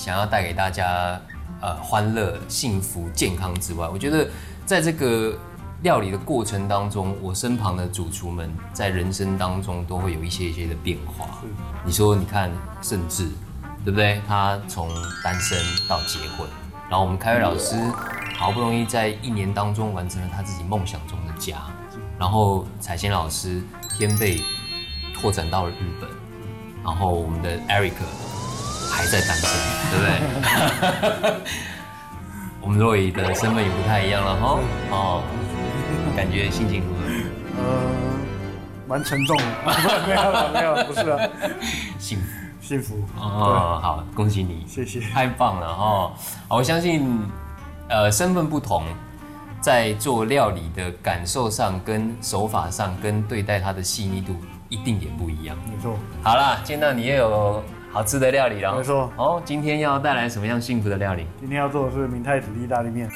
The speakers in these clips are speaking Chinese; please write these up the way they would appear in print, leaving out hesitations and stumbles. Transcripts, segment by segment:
想要带给大家欢乐、幸福、健康之外，我觉得在这个料理的过程当中，我身旁的主厨们在人生当中都会有一些的变化。你说，你看甚至，对不对？他从单身到结婚，然后我们凯瑞老师好不容易在1年当中完成了他自己梦想中的家，然后彩仙老师偏被拓展到了日本，然后我们的 Eric 还在单身，对不对？我们若仪的身份也不太一样了哈。哦，感觉心情如何？ 蛮沉重的。没有，不是啊。幸福。 哦，好，恭喜你， 谢谢， 太棒了哈。我相信，身份不同，在做料理的感受上、跟手法上、跟对待它的细腻度，一定也不一样。 没错。 好啦，见到你也有好吃的料理了。 没错。 哦，今天要带来什么样幸福的料理？ 今天要做的是明太子意大利面。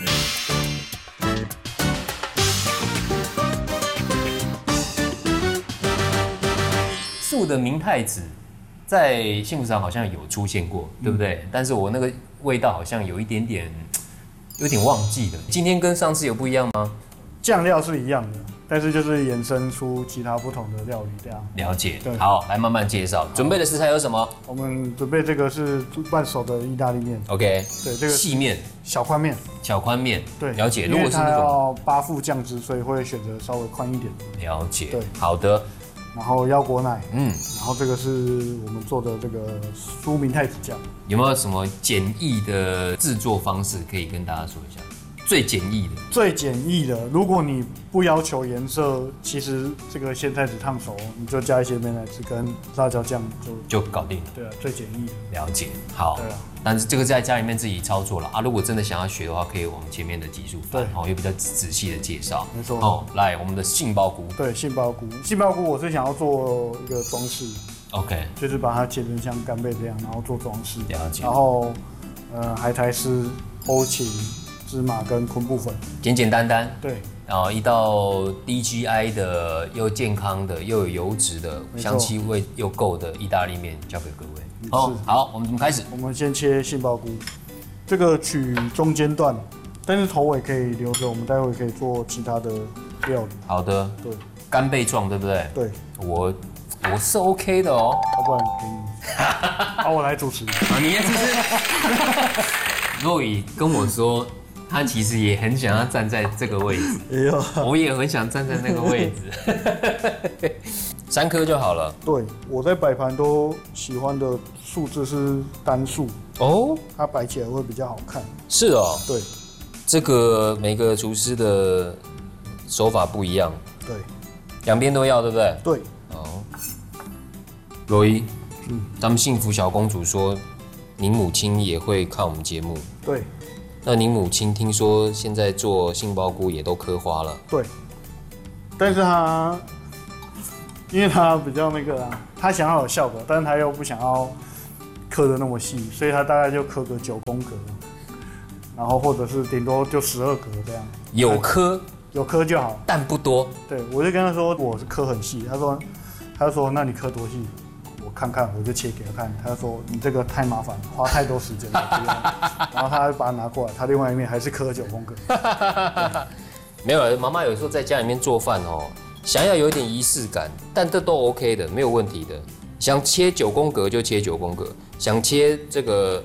素的明太子在幸福食堂好像有出现过，对不对？但是我那个味道好像有点忘记了。今天跟上次有不一样吗？ 酱料是一样的，但是就是衍生出其他不同的料理这样。 了解。好，来慢慢介绍。准备的食材有什么？ 我们准备这个是半熟的意大利面。 OK。 对，这个细面、 小宽面。 小宽面。 对， 了解。 如果是那种要8副酱汁，所以会选择稍微宽一点。 了解。 对， 好的。 然后腰果奶，然后这个是我们做的这个酥明太子酱。 有没有什么简易的制作方式可以跟大家说一下？最简易的，如果你不要求颜色，其实这个鲜菜子烫熟，你就加一些美乃滋跟辣椒酱就搞定了。 对啊，最简易的。 了解。好。对啊。但是这个在家里面自己操作了啊。如果真的想要学的话，可以往前面的集数翻，有比较仔细的介绍。 没错。 来我们的杏鲍菇。 对，杏鲍菇我是想要做一个装饰。 OK。就是把它切成像干贝这样，然后做装饰。 了解。 然后海苔丝、欧芹、芝麻跟昆布粉， 简简单单。 对。 然后一道 DGI 的又健康的又有油脂的香气味又够的意大利面交给各位。好，我们怎么开始？ 我们先切杏鲍菇，这个取中间段，但是头尾可以留着，我们待会可以做其他的料理。 好的。对。干贝状对不对？ 对。 我是 OK 的哦。 要不然给你，我来主持。 你也主持。若仪跟我说。他其实也很想要站在这个位置，我也很想站在那个位置。3颗就好了。 对，我在摆盘都喜欢的数字是单数哦，它摆起来会比较好看。 是哦。 对， 这个每个厨师的手法不一样。 对， 两边都要，对不对？ 对。 哦。若仪，咱们幸福小公主说，您母亲也会看我们节目。 对。 那您母亲听说现在做杏鲍菇也都刻花了？ 对，但是她因为她比较那个她想要有效果，但是她又不想要刻的那么细，所以她大概就刻个9宫格，然后或者是顶多就12格这样。 有刻就好， 但不多。 对，我就跟她说我是刻很细，她就说那你刻多细？看看，我就切给他看，他说你这个太麻烦，花太多时间了。然后他把它拿过来，他另外一面还是刻9宫格。 没有，妈妈有时候在家里面做饭哦，想要有一点仪式感，但这都 OK 的，没有问题的。想切9宫格就切9宫格，想切这个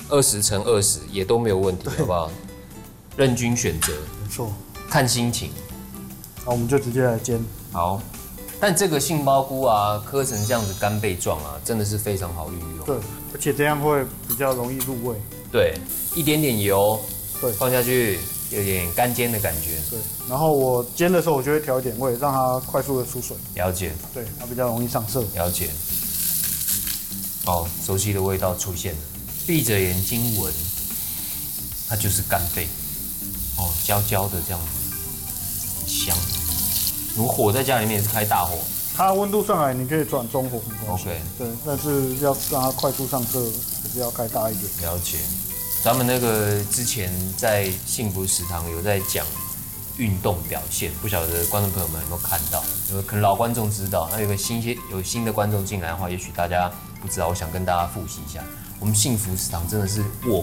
20×20也都没有问题，好不好？任君选择， 没错， 看心情。 那我们就直接来煎。 好。但这个杏鲍菇啊，刻成这样子干贝状啊，真的是非常好运用。 对，而且这样会比较容易入味。 对，一点点油， 对， 放下去有点干煎的感觉。 对，然后我煎的时候，我就会调一点味，让它快速的出水。 了解。对， 它比较容易上色。 了解。哦，熟悉的味道出现了，闭着眼睛闻，它就是干贝。哦，焦焦的这样子，很香。如果火在家里面也是开大火， 它温度上来你可以转中火没关系。 OK。 对，但是要让它快速上色，还是要开大一点。 了解。咱们那个之前在幸福食堂有在讲运动表现，不晓得观众朋友们有没有看到？可能老观众知道，那有新的观众进来的话，也许大家不知道，我想跟大家复习一下。 我们幸福食堂真的是卧